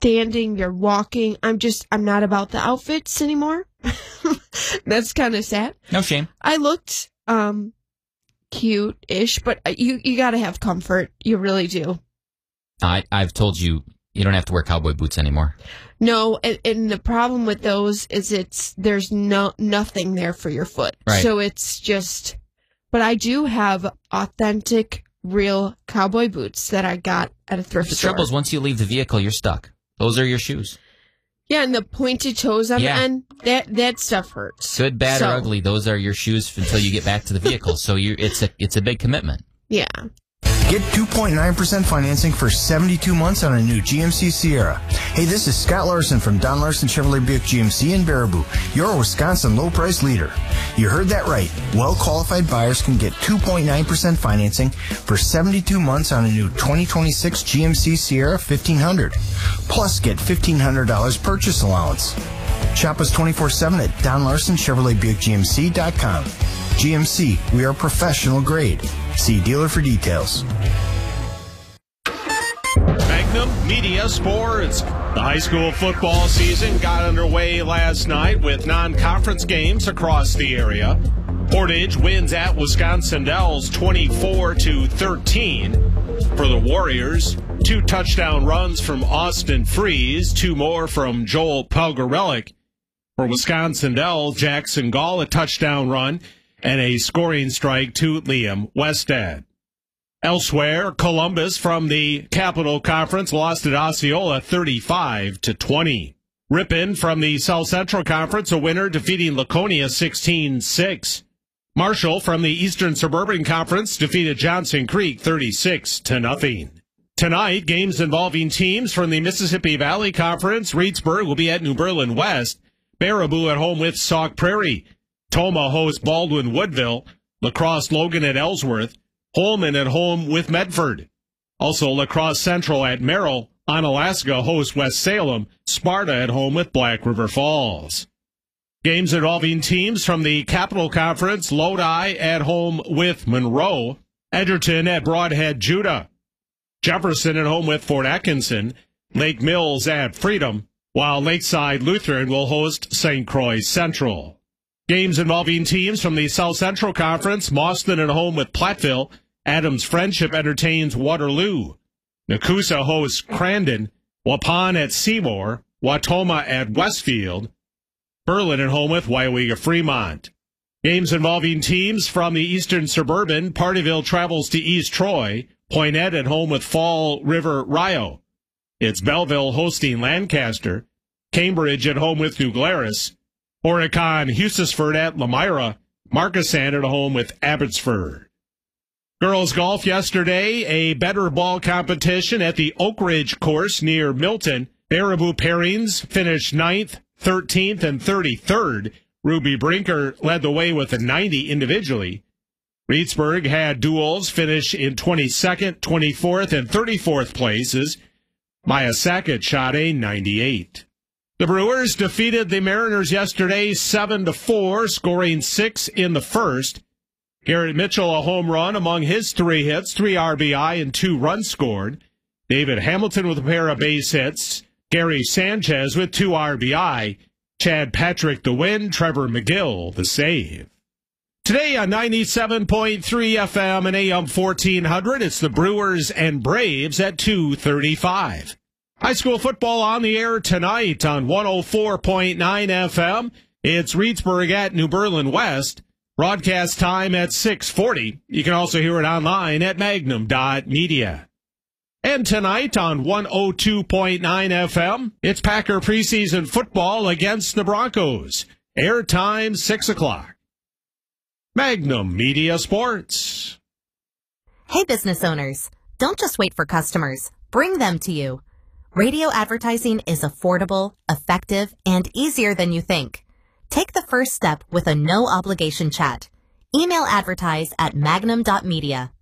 standing, you're walking. I'm not about the outfits anymore. That's kind of sad. No shame. I looked cute-ish, but you got to have comfort. You really do. I've told you, you don't have to wear cowboy boots anymore. No, and the problem with those is there's nothing there for your foot. Right. So it's just, but I do have authentic, real cowboy boots that I got at a thrift store. The trouble is, once you leave the vehicle, you're stuck. Those are your shoes. Yeah, and the pointed toes on the end, that stuff hurts. Good, bad, or ugly, those are your shoes until you get back to the vehicle. So it's a big commitment. Yeah. Get 2.9% financing for 72 months on a new GMC Sierra. Hey, this is Scott Larson from Don Larson Chevrolet Buick GMC in Baraboo, your Wisconsin low-price leader. You heard that right. Well-qualified buyers can get 2.9% financing for 72 months on a new 2026 GMC Sierra 1500. Plus, get $1,500 purchase allowance. Shop us 24/7 at DonLarsonChevroletBuickGMC.com. GMC, we are professional grade. See dealer for details. Magnum Media Sports. The high school football season got underway last night with non-conference games across the area. Portage wins at Wisconsin Dells 24-13. For the Warriors, 2 touchdown runs from Austin Freeze, 2 more from Joel Pelgarelik. For Wisconsin Dells, Jackson Gall, a touchdown run and a scoring strike to Liam Westhead. Elsewhere, Columbus from the Capital Conference lost at Osceola 35-20. Ripon from the South Central Conference, a winner, defeating Laconia 16-6. Marshall from the Eastern Suburban Conference defeated Johnson Creek 36-0. Tonight, games involving teams from the Mississippi Valley Conference. Reedsburg will be at New Berlin West. Baraboo at home with Sauk Prairie. Toma hosts Baldwin Woodville. La Crosse Logan at Ellsworth. Holman at home with Medford. Also, La Crosse Central at Merrill. Onalaska hosts West Salem. Sparta at home with Black River Falls. Games involving teams from the Capital Conference. Lodi at home with Monroe. Edgerton at Broadhead Judah. Jefferson at home with Fort Atkinson. Lake Mills at Freedom, while Lakeside Lutheran will host St. Croix Central. Games involving teams from the South Central Conference. Mauston at home with Platteville. Adams Friendship entertains Waterloo. Nakusa hosts Crandon. Waupun at Seymour. Watoma at Westfield. Berlin at home with Waiwega Fremont. Games involving teams from the Eastern Suburban. Partyville travels to East Troy. Poinet at home with Fall River Rio. It's Belleville hosting Lancaster. Cambridge at home with New Glarus. Horicon Hughesford at Lamira. Markesan at home with Abbotsford. Girls golf yesterday, a better ball competition at the Oak Ridge course near Milton. Baraboo pairings finished 9th, 13th, and 33rd. Ruby Brinker led the way with a 90 individually. Reedsburg had duels finish in 22nd, 24th, and 34th places. Maya Sackett shot a 98. The Brewers defeated the Mariners yesterday 7-4, scoring 6 in the first. Garrett Mitchell a home run among his 3 hits, 3 RBI and 2 runs scored. David Hamilton with a pair of base hits. Gary Sanchez with 2 RBI. Chad Patrick the win. Trevor McGill the save. Today on 97.3 FM and AM 1400, it's the Brewers and Braves at 2:35. High school football on the air tonight on 104.9 FM. It's Reedsburg at New Berlin West. Broadcast time at 6:40. You can also hear it online at magnum.media. And tonight on 102.9 FM, it's Packer preseason football against the Broncos. Airtime 6 o'clock. Magnum Media Sports. Hey, business owners, don't just wait for customers. Bring them to you. Radio advertising is affordable, effective, and easier than you think. Take the first step with a no-obligation chat. Email advertise at magnum.media.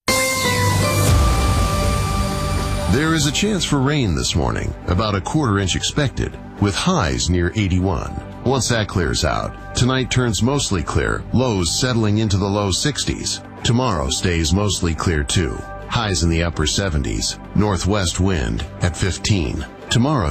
There is a chance for rain this morning, about a quarter-inch expected, with highs near 81. Once that clears out, tonight turns mostly clear, lows settling into the low 60s. Tomorrow stays mostly clear too, highs in the upper 70s, northwest wind at 15. Tomorrow